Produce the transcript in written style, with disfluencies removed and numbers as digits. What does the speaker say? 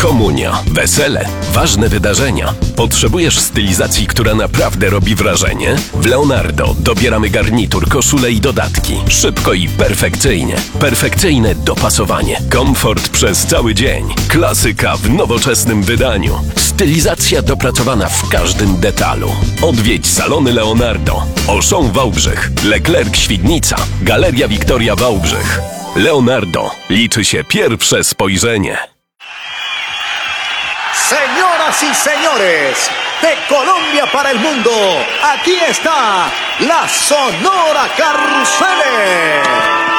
Komunia, wesele, ważne wydarzenia. Potrzebujesz stylizacji, która naprawdę robi wrażenie? W Leonardo dobieramy garnitur, koszulę i dodatki. Szybko i perfekcyjnie. Perfekcyjne dopasowanie. Komfort przez cały dzień. Klasyka w nowoczesnym wydaniu. Stylizacja dopracowana w każdym detalu. Odwiedź salony Leonardo. Auchan Wałbrzych, Leclerc Świdnica, Galeria Wiktoria Wałbrzych. Leonardo. Liczy się pierwsze spojrzenie. Señoras y señores, de Colombia para el mundo, aquí está la Sonora Carrusel.